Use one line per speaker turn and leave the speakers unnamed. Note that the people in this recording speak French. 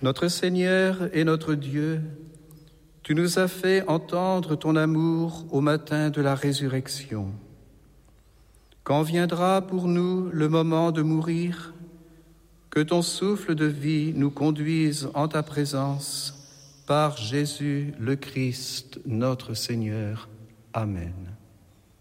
Notre Seigneur et notre Dieu, tu nous as fait entendre ton amour au matin de la résurrection. Quand viendra pour nous le moment de mourir, que ton souffle de vie nous conduise en ta présence, par Jésus le Christ, notre Seigneur. Amen.